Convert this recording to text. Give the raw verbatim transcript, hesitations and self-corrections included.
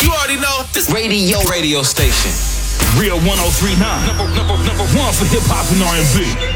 You already know this Radio. Radio station. Real one oh three point nine. Number, number, number one for hip hop and R and B.